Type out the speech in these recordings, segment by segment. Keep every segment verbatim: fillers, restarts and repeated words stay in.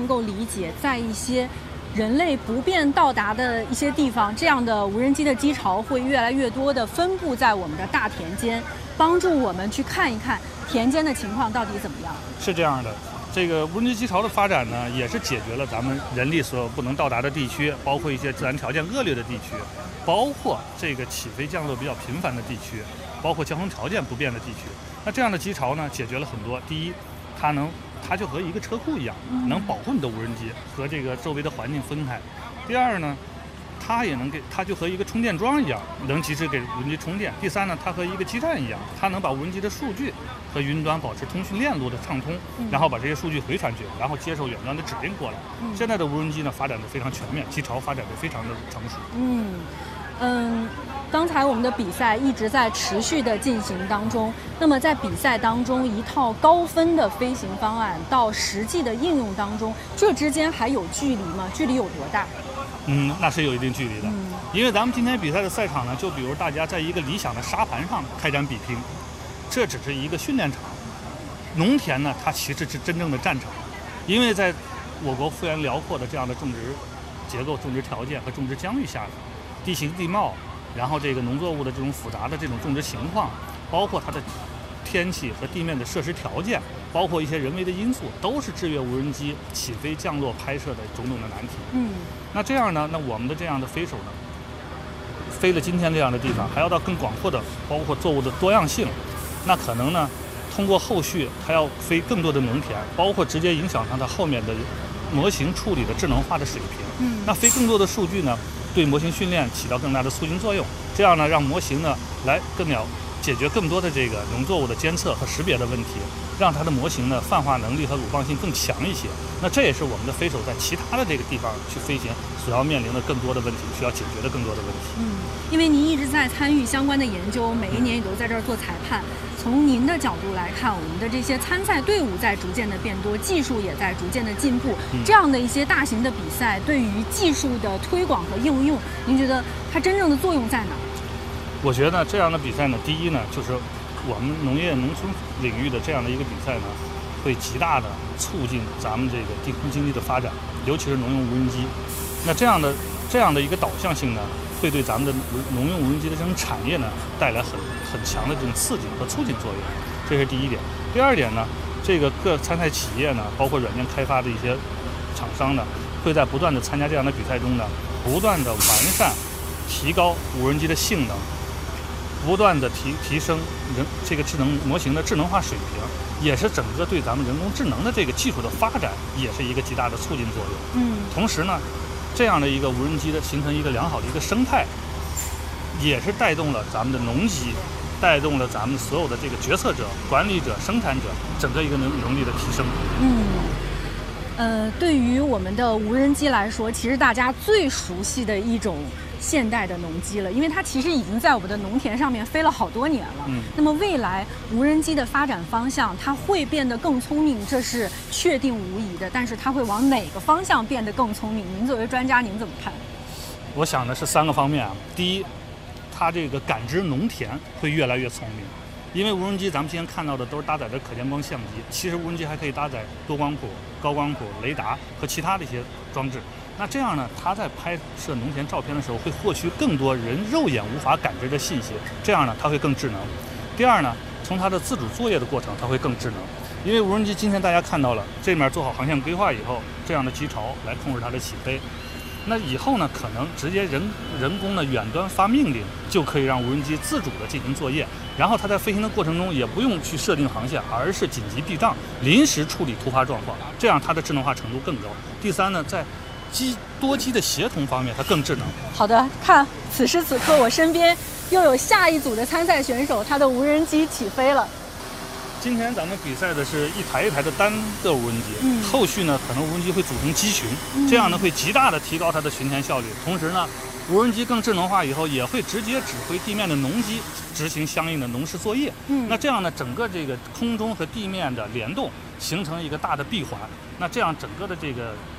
够理解，在一些人类不便到达的一些地方，这样的无人机的机巢会越来越多的分布在我们的大田间，帮助我们去看一看田间的情况到底怎么样。 是这样的，这个无人机机巢的发展呢，也是解决了咱们人力所不能到达的地区，包括一些自然条件恶劣的地区，包括这个起飞降落比较频繁的地区，包括交通条件不便的地区。那这样的机巢呢，解决了很多。第一，它能它就和一个车库一样，能保护你的无人机和这个周围的环境分开。第二呢，它也能给它就和一个充电桩一样，能及时给无人机充电。第三呢，它和一个基站一样，它能把无人机的数据和云端保持通讯链路的畅通，然后把这些数据回传去，然后接受远端的指令过来。嗯、现在的无人机呢，发展的非常全面，机巢发展的非常的成熟。 嗯嗯。刚才我们的比赛一直在持续的进行当中，那么在比赛当中，一套高分的飞行方案到实际的应用当中，这之间还有距离吗？距离有多大？ 嗯，那是有一定距离的。 嗯， 因为咱们今天比赛的赛场呢，就比如大家在一个理想的沙盘上开展比拼，这只是一个训练场。农田呢，它其实是真正的战场，因为在我国幅员辽阔的这样的种植结构、种植条件和种植疆域下，地形地貌。然后这个农作物的这种复杂的这种种植情况，包括它的天气和地面的设施条件，包括一些人为的因素，都是制约无人机起飞、降落、拍摄的种种的难题。 嗯， 那这样呢，那我们的这样的飞手呢，飞了今天这样的地方，还要到更广阔的，包括作物的多样性，那可能呢，通过后续还要飞更多的农田，包括直接影响它的后面的模型处理的智能化的水平。 嗯， 那飞更多的数据呢？对模型训练起到更大的促进作用，这样呢，让模型呢来更了解决更多的这个农作物的监测和识别的问题，让它的模型呢泛化能力和鲁棒性更强一些。那这也是我们的飞手在其他的这个地方去飞行所要面临的更多的问题，需要解决的更多的问题。 嗯，因为您一直在参与相关的研究，每一年也都在这儿做裁判。从您的角度来看，我们的这些参赛队伍在逐渐的变多，技术也在逐渐的进步。 嗯、 这样的一些大型的比赛，对于技术的推广和应用，您觉得它真正的作用在哪？ 我觉得这样的比赛呢，第一呢，就是我们农业农村领域的这样的一个比赛呢，会极大的促进咱们这个地空经济的发展，尤其是农用无人机。那这样的这样的一个导向性呢，会对咱们的农用无人机的这种产业呢，带来很很强的这种刺激和促进作用，这是第一点。第二点呢，这个各参赛企业呢，包括软件开发的一些厂商呢，会在不断的参加这样的比赛中呢，不断的完善、提高无人机的性能，不断的提提升人这个智能模型的智能化水平，也是整个对咱们人工智能的这个技术的发展，也是一个极大的促进作用。 嗯， 同时呢，这样的一个无人机的形成一个良好的一个生态，也是带动了咱们的农机，带动了咱们所有的这个决策者、管理者、生产者整个一个能能力的提升。 嗯，呃，对于我们的无人机来说，其实大家最熟悉的一种现代的农机了，因为它其实已经在我们的农田上面飞了好多年了。 嗯， 那么未来无人机的发展方向，它会变得更聪明，这是确定无疑的。但是它会往哪个方向变得更聪明？您作为专家，您怎么看？ 我想的是三个方面啊。第一，它这个感知农田会越来越聪明，因为无人机咱们今天看到的都是搭载着可见光相机，其实无人机还可以搭载多光谱、高光谱、雷达和其他的一些装置。那这样呢，它在拍摄农田照片的时候，会获取更多人肉眼无法感知的信息，这样呢，它会更智能。第二呢，从它的自主作业的过程，它会更智能。因为无人机今天大家看到了，这面做好航线规划以后，这样的机巢来控制它的起飞。那以后呢，可能直接人人工的远端发命令，就可以让无人机自主的进行作业，然后它在飞行的过程中也不用去设定航线，而是紧急避障，临时处理突发状况，这样它的智能化程度更高。第三呢，在机多机的协同方面，它更智能。 好的，看此时此刻，我身边又有下一组的参赛选手，他的无人机起飞了。 今天咱们比赛的是一台一台的单个无人机， 嗯、 后续呢可能无人机会组成机群， 嗯、 这样呢会极大的提高它的巡田效率。同时呢，无人机更智能化以后，也会直接指挥地面的农机执行相应的农事作业。 嗯， 那这样呢，整个这个空中和地面的联动形成一个大的闭环。那这样整个的这个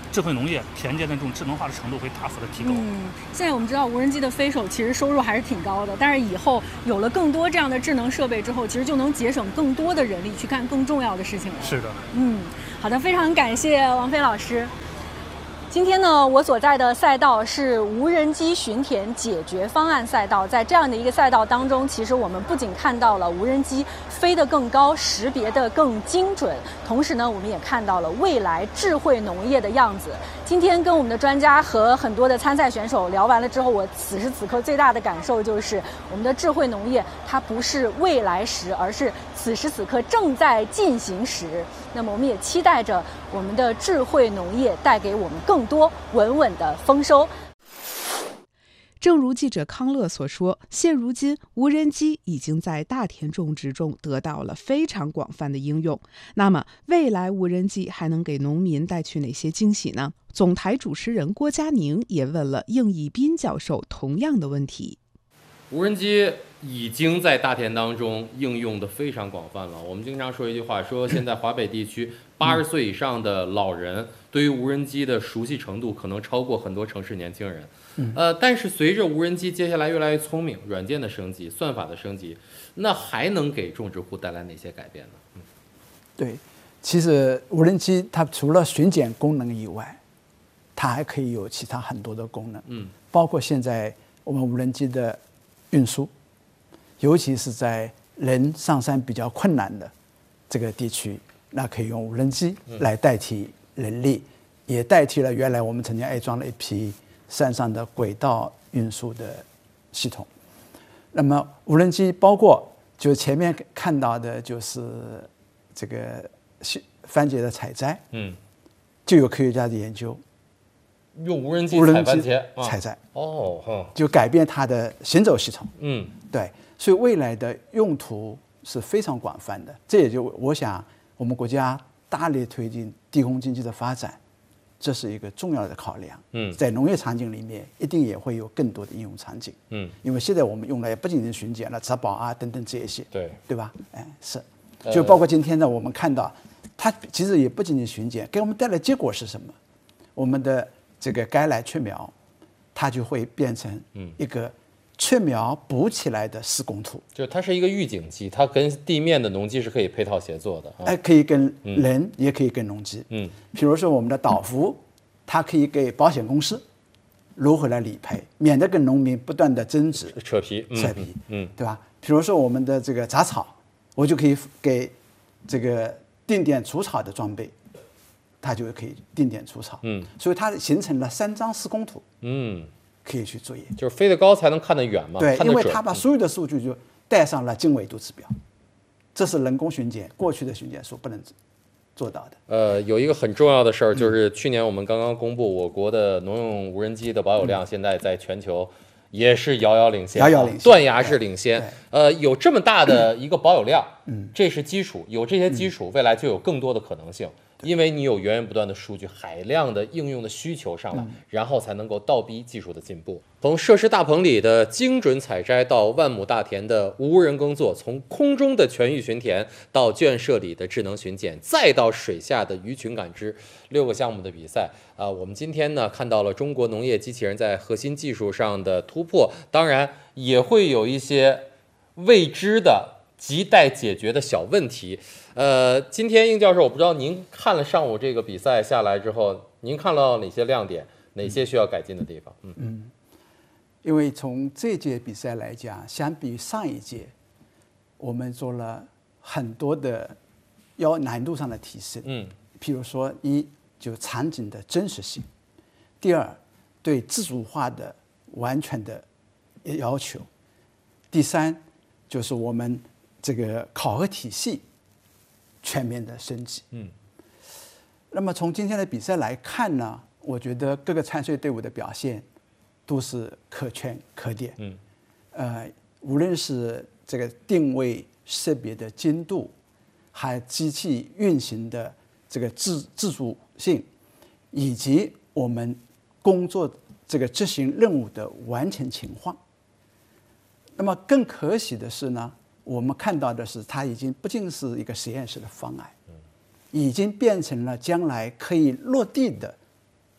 智慧农业田间的这种智能化的程度会大幅的提高。 嗯，现在我们知道无人机的飞手其实收入还是挺高的，但是以后有了更多这样的智能设备之后，其实就能节省更多的人力去干更重要的事情了。 是的， 嗯，好的，非常感谢王飞老师。今天呢，我所在的赛道是无人机巡田解决方案赛道。在这样的一个赛道当中，其实我们不仅看到了无人机飞得更高，识别得更精准，同时呢，我们也看到了未来智慧农业的样子。今天跟我们的专家和很多的参赛选手聊完了之后，我此时此刻最大的感受就是，我们的智慧农业它不是未来时，而是此时此刻正在进行时。那么我们也期待着我们的智慧农业带给我们更多稳稳的丰收。 正如记者康乐所说，现如今无人机已经在大田种植中得到了非常广泛的应用。那么未来无人机还能给农民带去哪些惊喜呢？总台主持人郭佳宁也问了应义斌教授同样的问题。 无人机已经在大田当中应用的非常广泛了。我们经常说一句话，说现在华北地区八十岁以上的老人对于无人机的熟悉程度可能超过很多城市年轻人。呃，但是随着无人机接下来越来越聪明，软件的升级，算法的升级，那还能给种植户带来哪些改变呢？嗯， 对，其实无人机它除了巡检功能以外，它还可以有其他很多的功能，嗯，包括现在我们无人机的运输，尤其是在人上山比较困难的这个地区，那可以用无人机来代替人力，嗯、也代替了原来我们曾经安装了一批山上的轨道运输的系统。那么无人机包括就前面看到的就是这个番茄的采摘，嗯，就有科学家的研究， 用无人机采番茄采摘， 哦，哦就改变它的行走系统， 嗯， 对，所以未来的用途是非常广泛的。这也就我想，我们国家大力推进地空经济的发展，这是一个重要的考量。嗯，在农业场景里面，一定也会有更多的应用场景。嗯，因为现在我们用的也不仅仅巡检了、植保啊等等这一些， 对对吧？哎，是，就包括今天呢，我们看到它其实也不仅仅巡检，给我们带来的结果是什么？我们的这个该来雀苗，它就会变成一个雀苗补起来的施工图， 就它是一个预警机，它跟地面的农机是可以配套协作的。 哎，可以跟人，嗯、也可以跟农机。嗯，比如说我们的导服，它可以给保险公司如何来理赔，免得跟农民不断的争执、 扯皮、 扯皮，嗯，对吧？比如说我们的这个杂草，我就可以给这个定点除草的装备。它就可以定点除草，嗯，所以它形成了三张施工图，嗯，可以去作业， 就是飞得高才能看得远嘛， 对，因为它把所有的数据就带上了经纬度指标，这是人工巡检过去的巡检所不能做到的。 呃，有一个很重要的事儿，就是去年我们刚刚公布，我国的农用无人机的保有量现在在全球也是遥遥领先， 遥遥领先， 断崖式领先。呃，有这么大的一个保有量，嗯，这是基础，有这些基础，未来就有更多的可能性。因为你有源源不断的数据，海量的应用的需求上来，然后才能够倒逼技术的进步。从设施大棚里的精准采摘到万亩大田的无人耕作，从空中的全域巡田到圈舍里的智能巡检，再到水下的鱼群感知，六个项目的比赛啊、呃，我们今天呢看到了中国农业机器人在核心技术上的突破，当然也会有一些未知的亟待解决的小问题。呃，今天应教授，我不知道您看了上午这个比赛下来之后，您看到哪些亮点，哪些需要改进的地方？嗯嗯，因为从这届比赛来讲，相比于上一届，我们做了很多的要难度上的提升。嗯，譬如说，一就场景的真实性；第二，对自主化的完全的要求；第三，就是我们这个考核体系全面的升级。嗯，那么从今天的比赛来看呢，我觉得各个参赛队伍的表现都是可圈可点。嗯，呃，无论是这个定位识别的精度，还机器运行的这个自自主性，以及我们工作这个执行任务的完成情况。那么更可喜的是呢，我们看到的是，它已经不仅是一个实验室的方案，已经变成了将来可以落地的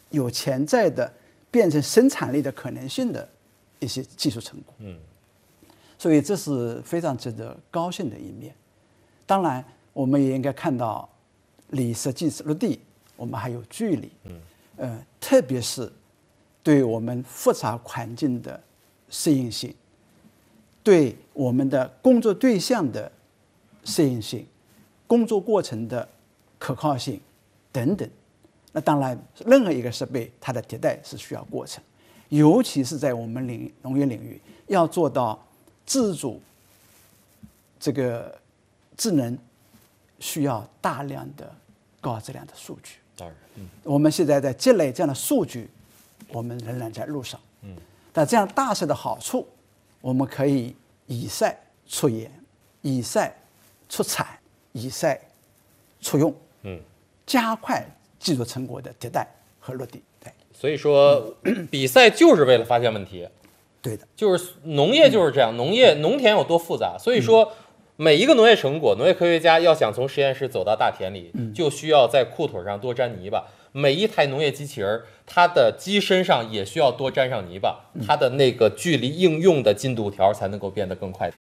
有潜在的变成生产力的可能性的一些技术成果。 嗯， 所以这是非常值得高兴的一面。当然，我们也应该看到，离实际落地我们还有距离。嗯，呃，特别是对我们复杂环境的适应性，对我们的工作对象的适应性，工作过程的可靠性等等。那当然，任何一个设备它的迭代是需要过程，尤其是在我们领农业领域，要做到自主这个智能，需要大量的高质量的数据。 当然，嗯， 我们现在在积累这样的数据，我们仍然在路上。嗯，但这样大势的好处，我们可以以赛出研，以赛出产，以赛出用。 嗯，加快技术成果的迭代和落地。对， 所以说比赛就是为了发现问题。 对的， 就是农业就是这样，农业农田有多复杂，所以说每一个农业成果，农业科学家要想从实验室走到大田里，就需要在裤腿上多沾泥巴。每一台农业机器人，它的机身上也需要多沾上泥巴，它的那个距离应用的进度条才能够变得更快。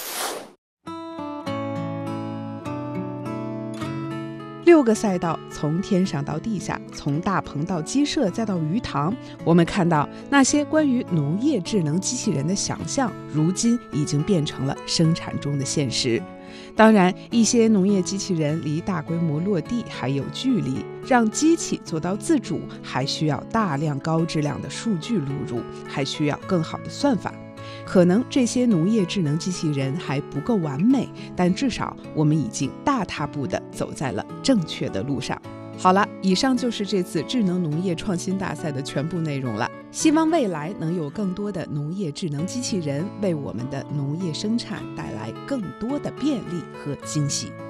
六个赛道，从天上到地下，从大棚到鸡舍，再到鱼塘，我们看到那些关于农业智能机器人的想象，如今已经变成了生产中的现实。当然，一些农业机器人离大规模落地还有距离，让机器做到自主，还需要大量高质量的数据录入，还需要更好的算法。可能这些农业智能机器人还不够完美，但至少我们已经大踏步地走在了正确的路上。好了，以上就是这次智能农业创新大赛的全部内容了。希望未来能有更多的农业智能机器人为我们的农业生产带来更多的便利和惊喜。